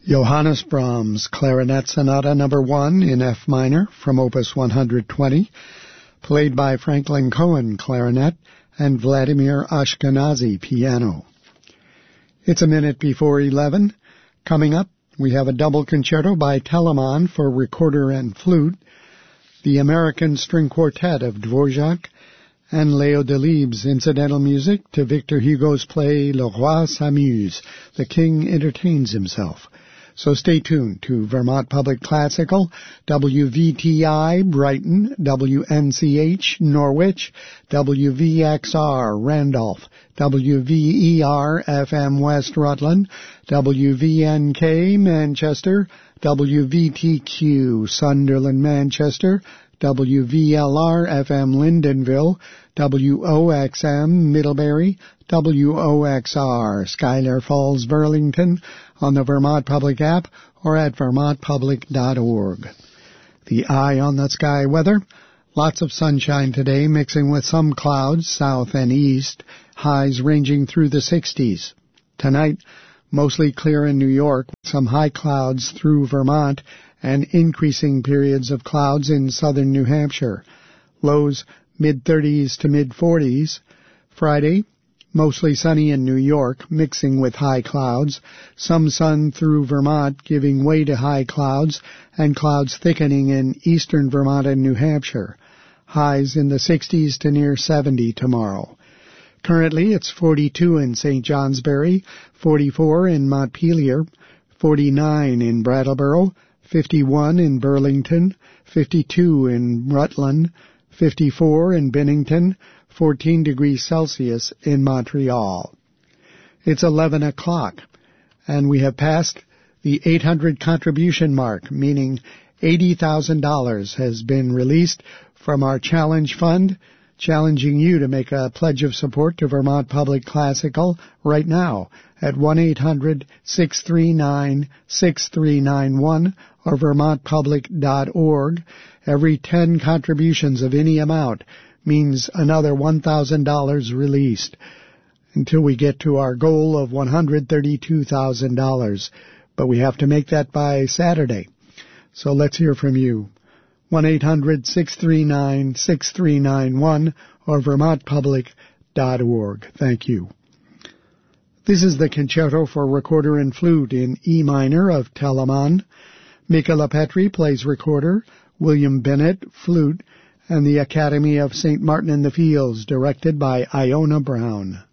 Johannes Brahms, Clarinet Sonata No. 1 in F minor from Opus 120, played by Franklin Cohen, clarinet, and Vladimir Ashkenazy, piano. It's a minute before 11. Coming up, we have a double concerto by Telemann for recorder and flute, the American String Quartet of Dvorak, and Léo Delibes' incidental music to Victor Hugo's play Le Roi s'amuse, The King Entertains Himself. So stay tuned to Vermont Public Classical, WVTI Brighton, WNCH Norwich, WVXR Randolph, WVER FM West Rutland, WVNK Manchester, WVTQ Sunderland Manchester, WVLR FM Lyndonville, WOXM Middlebury, WOXR Schuyler Falls Burlington, on the Vermont Public app or at vermontpublic.org. The eye on the sky weather. Lots of sunshine today, mixing with some clouds south and east, highs ranging through the 60s. Tonight, mostly clear in New York, some high clouds through Vermont, and increasing periods of clouds in southern New Hampshire. Lows mid-30s to mid-40s. Friday, mostly sunny in New York, mixing with high clouds. Some sun through Vermont, giving way to high clouds, and clouds thickening in eastern Vermont and New Hampshire. Highs in the 60s to near 70 tomorrow. Currently, it's 42 in St. Johnsbury, 44 in Montpelier, 49 in Brattleboro, 51 in Burlington, 52 in Rutland, 54 in Bennington, 14 degrees Celsius in Montreal. It's 11 o'clock, and we have passed the 800 contribution mark, meaning $80,000 has been released from our Challenge Fund, challenging you to make a pledge of support to Vermont Public Classical right now at 1-800-639-6391 or vermontpublic.org. Every 10 contributions of any amount means another $1,000 released until we get to our goal of $132,000. But we have to make that by Saturday. So let's hear from you. 1-800-639-6391 or vermontpublic.org. Thank you. This is the concerto for recorder and flute in E minor of Telemann. Mika LaPetri plays recorder, William Bennett, flute, and the Academy of St. Martin in the Fields, directed by Iona Brown.